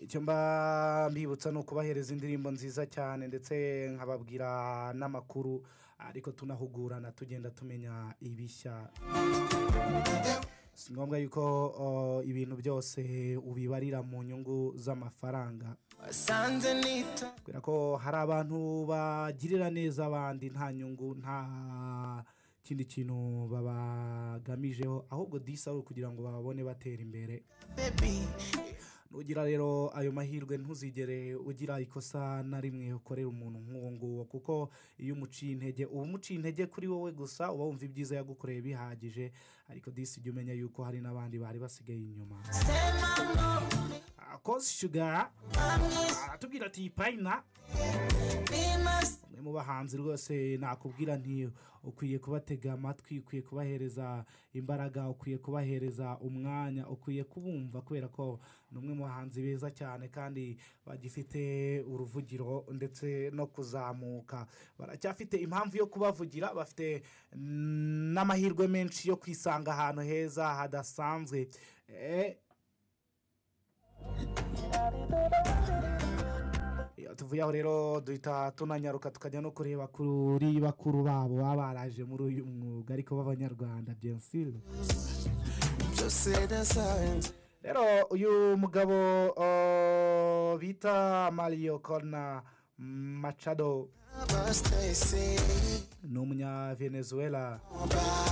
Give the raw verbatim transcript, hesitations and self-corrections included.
icyo mba mbibutsa ni ukubahereza indirimbo nziza cyane ndetse nkababwira n'amakuru ariko tunahugurana tugenda tumenya ibishya si ngombwa yuko uh, ibintu byose ubibarira mu nyungu z'amafaranga kubera ko hari abantu bagirira neza abandi nta nyungu nta kindi kintu babagamijeho ahubwo disa kugira ngo babone batera imbere nugira rero ayo mahirwe ntuzigere ugira ikosa na rimwe ukorera umuntu nk'uwo nguwo kuko iyo umuciye intege uba umuciye intege kuri wowe gusa uba wumva ibyiza yagukoreye bihagije ariko disi jya umenya yuko hari n'abandi bari basigaye inyuma kosi shuga aratubwira ati payina umwe mu bahanzi rwose nakubwira nti ukwiye kubatega amatwi ukwiye kubahereza imbaraga ukwiye kubahereza umwanya ukwiye kubumva kubera ko ni umwe mu bahanzi beza cyane kandi bagifite uruvugiro ndetse no kuzamuka baracyafite impamvu yo kubavugira bafite n'amahirwe menshi yo kwisanga ahantu heza hadasanzwe tuvuye aho rero duhita tunanyaruka tukajya no kureba kuri bakuru babo baba baraje muri uyu mwuga ariko b'abanyarwanda byensire rero uyu mugabo bita Mario Corna Machado ni umunya Venezuela